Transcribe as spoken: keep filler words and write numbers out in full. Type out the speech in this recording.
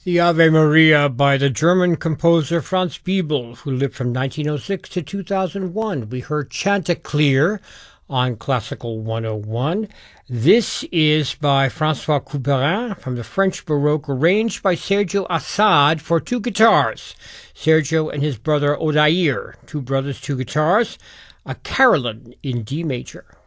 The Ave Maria by the German composer Franz Biebel, who lived from nineteen oh six to two thousand one. We heard Chanticleer on Classical one oh one. This is by François Couperin from the French Baroque, arranged by Sergio Assad for two guitars. Sergio and his brother Odair, two brothers, two guitars, a carillon in D major.